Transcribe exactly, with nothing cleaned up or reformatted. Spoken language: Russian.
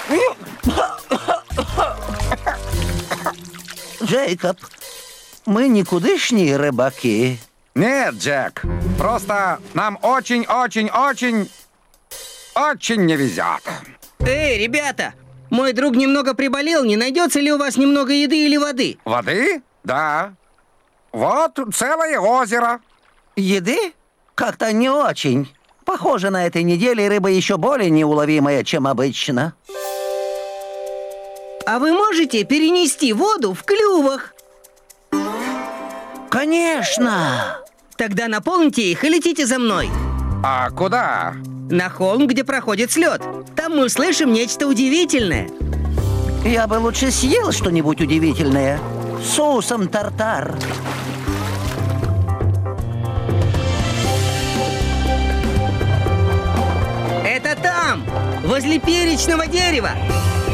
Джейкоб, мы никудышние рыбаки. Нет, Джек, просто нам очень-очень-очень, очень не везет. Эй, ребята, мой друг немного приболел, не найдется ли у вас немного еды или воды? Воды? Да. Вот целое озеро. Еды? Как-то не очень. Похоже, на этой неделе рыба еще более неуловимая, чем обычно. А вы можете перенести воду в клювах? Конечно! Тогда наполните их и летите за мной. А куда? На холм, где проходит слет. Там мы услышим нечто удивительное. Я бы лучше съел что-нибудь удивительное. Соусом тартар. Это там, возле перечного дерева.